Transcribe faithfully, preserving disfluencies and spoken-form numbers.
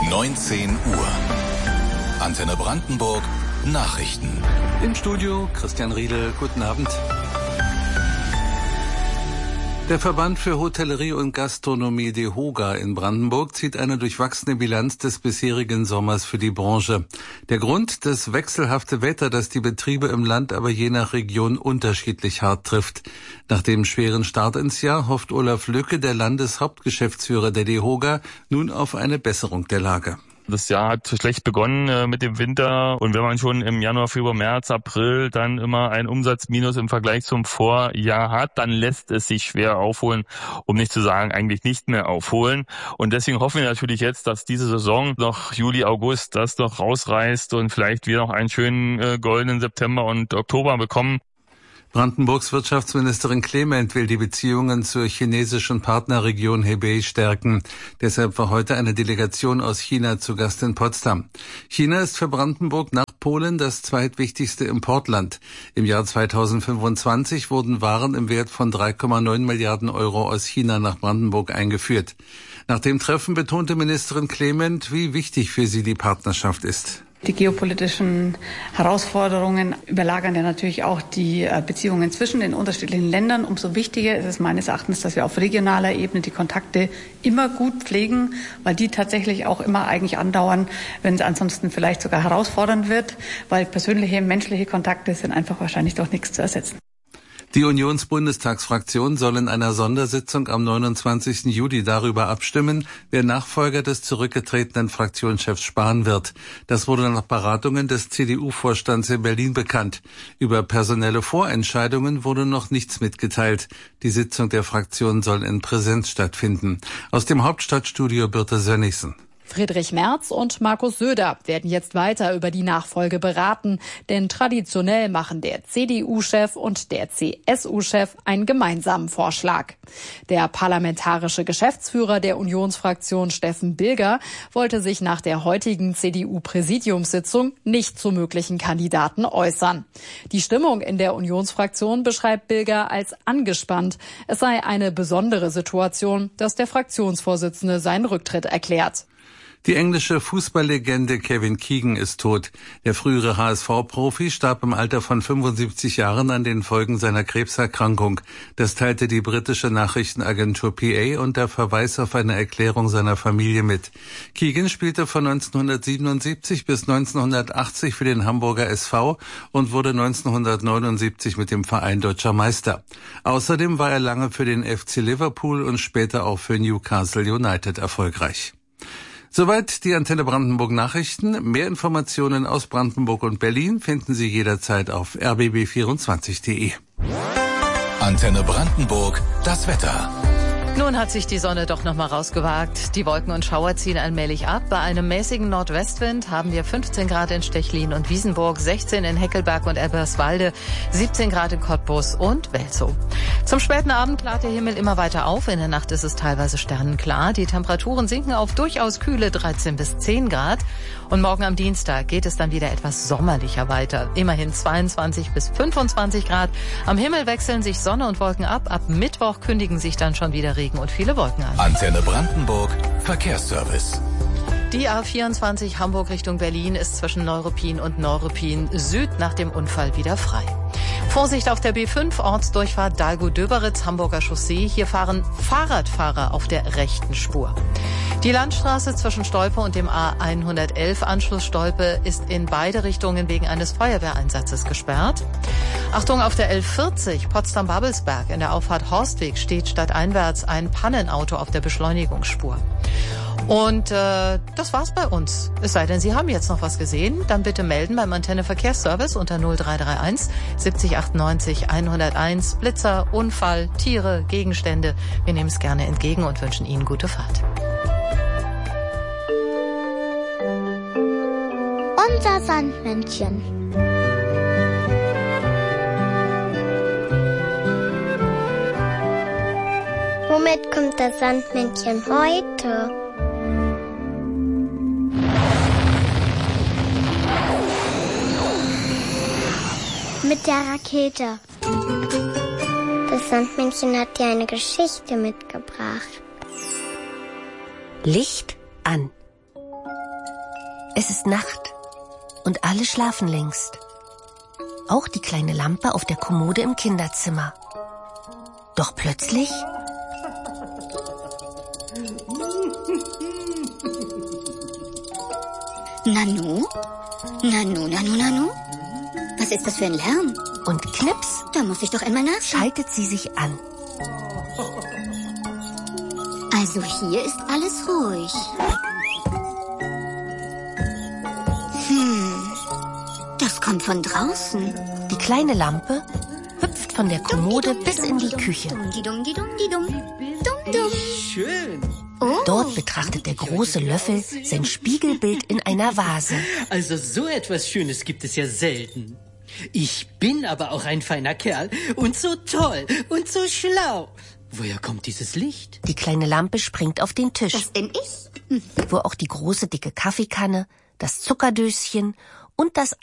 neunzehn Uhr. Antenne Brandenburg Nachrichten. Im Studio Christian Riedel. Guten Abend. Der Verband für Hotellerie und Gastronomie DEHOGA in Brandenburg zieht eine durchwachsene Bilanz des bisherigen Sommers für die Branche. Der Grund, das wechselhafte Wetter, das die Betriebe im Land aber je nach Region unterschiedlich hart trifft. Nach dem schweren Start ins Jahr hofft Olaf Lücke, der Landeshauptgeschäftsführer der DEHOGA, nun auf eine Besserung der Lage. Das Jahr hat schlecht begonnen äh, mit dem Winter, und wenn man schon im Januar, Februar, März, April dann immer ein Umsatzminus im Vergleich zum Vorjahr hat, dann lässt es sich schwer aufholen, um nicht zu sagen eigentlich nicht mehr aufholen. Und deswegen hoffen wir natürlich jetzt, dass diese Saison noch Juli, August das noch rausreißt und vielleicht wir noch einen schönen äh, goldenen September und Oktober bekommen. Brandenburgs Wirtschaftsministerin Clement will die Beziehungen zur chinesischen Partnerregion Hebei stärken. Deshalb war heute eine Delegation aus China zu Gast in Potsdam. China ist für Brandenburg nach Polen das zweitwichtigste Importland. Im Jahr zweitausendfünfundzwanzig wurden Waren im Wert von drei Komma neun Milliarden Euro aus China nach Brandenburg eingeführt. Nach dem Treffen betonte Ministerin Clement, wie wichtig für sie die Partnerschaft ist. Die geopolitischen Herausforderungen überlagern ja natürlich auch die Beziehungen zwischen den unterschiedlichen Ländern. Umso wichtiger ist es meines Erachtens, dass wir auf regionaler Ebene die Kontakte immer gut pflegen, weil die tatsächlich auch immer eigentlich andauern, wenn es ansonsten vielleicht sogar herausfordernd wird, weil persönliche, menschliche Kontakte sind einfach wahrscheinlich doch nichts zu ersetzen. Die Unionsbundestagsfraktion soll in einer Sondersitzung am neunundzwanzigsten Juli darüber abstimmen, wer Nachfolger des zurückgetretenen Fraktionschefs Spahn wird. Das wurde nach Beratungen des C D U-Vorstands in Berlin bekannt. Über personelle Vorentscheidungen wurde noch nichts mitgeteilt. Die Sitzung der Fraktion soll in Präsenz stattfinden. Aus dem Hauptstadtstudio Birte Sönnigsen. Friedrich Merz und Markus Söder werden jetzt weiter über die Nachfolge beraten, denn traditionell machen der C D U-Chef und der C S U-Chef einen gemeinsamen Vorschlag. Der parlamentarische Geschäftsführer der Unionsfraktion Steffen Bilger wollte sich nach der heutigen C D U-Präsidiumssitzung nicht zu möglichen Kandidaten äußern. Die Stimmung in der Unionsfraktion beschreibt Bilger als angespannt. Es sei eine besondere Situation, dass der Fraktionsvorsitzende seinen Rücktritt erklärt. Die englische Fußballlegende Kevin Keegan ist tot. Der frühere H S V-Profi starb im Alter von fünfundsiebzig Jahren an den Folgen seiner Krebserkrankung. Das teilte die britische Nachrichtenagentur P A unter Verweis auf eine Erklärung seiner Familie mit. Keegan spielte von neunzehnhundertsiebenundsiebzig bis neunzehnhundertachtzig für den Hamburger S V und wurde neunzehnhundertneunundsiebzig mit dem Verein Deutscher Meister. Außerdem war er lange für den F C Liverpool und später auch für Newcastle United erfolgreich. Soweit die Antenne Brandenburg Nachrichten. Mehr Informationen aus Brandenburg und Berlin finden Sie jederzeit auf r b b vierundzwanzig punkt d e. Antenne Brandenburg, das Wetter. Nun hat sich die Sonne doch noch mal rausgewagt. Die Wolken und Schauer ziehen allmählich ab. Bei einem mäßigen Nordwestwind haben wir fünfzehn Grad in Stechlin und Wiesenburg, sechzehn in Heckelberg und Eberswalde, siebzehn Grad in Cottbus und Welzow. Zum späten Abend klart der Himmel immer weiter auf. In der Nacht ist es teilweise sternenklar. Die Temperaturen sinken auf durchaus kühle dreizehn bis zehn Grad. Und morgen am Dienstag geht es dann wieder etwas sommerlicher weiter. Immerhin zweiundzwanzig bis fünfundzwanzig Grad. Am Himmel wechseln sich Sonne und Wolken ab. Ab Mittwoch kündigen sich dann schon wieder Regen und viele Wolken an. Antenne Brandenburg, Verkehrsservice. Die A vierundzwanzig Hamburg Richtung Berlin ist zwischen Neuruppin und Neuruppin Süd nach dem Unfall wieder frei. Vorsicht auf der B fünf, Ortsdurchfahrt Dahlgow-Döberitz, Hamburger Chaussee. Hier fahren Fahrradfahrer auf der rechten Spur. Die Landstraße zwischen Stolpe und dem A hundertelf Anschluss Stolpe ist in beide Richtungen wegen eines Feuerwehreinsatzes gesperrt. Achtung, auf der L vierzig Potsdam-Babelsberg in der Auffahrt Horstweg steht stadteinwärts ein Pannenauto auf der Beschleunigungsspur. Und äh, das war's bei uns. Es sei denn, Sie haben jetzt noch was gesehen, dann bitte melden beim Antenne Verkehrsservice unter null drei drei eins siebzig achtundneunzig hunderteins. Blitzer, Unfall, Tiere, Gegenstände. Wir nehmen es gerne entgegen und wünschen Ihnen gute Fahrt. Unser Sandmännchen. Womit kommt das Sandmännchen heute? Mit der Rakete. Das Sandmännchen hat dir eine Geschichte mitgebracht. Licht an. Es ist Nacht und alle schlafen längst. Auch die kleine Lampe auf der Kommode im Kinderzimmer. Doch plötzlich... Nanu? Nanu, Nanu, Nanu? Was ist das für ein Lärm? Und knips, da muss ich doch einmal nachschauen. schaltet sie sich an. Also hier ist alles ruhig. Hm, das kommt von draußen. Die kleine Lampe hüpft von der Kommode bis in die Küche. Schön. Oh. Dort betrachtet der große Löffel sein Spiegelbild in einer Vase. Also so etwas Schönes gibt es ja selten. Ich bin aber auch ein feiner Kerl und so toll und so schlau. Woher kommt dieses Licht? Die kleine Lampe springt auf den Tisch, Das bin ich. wo auch die große dicke Kaffeekanne, das Zuckerdöschen und das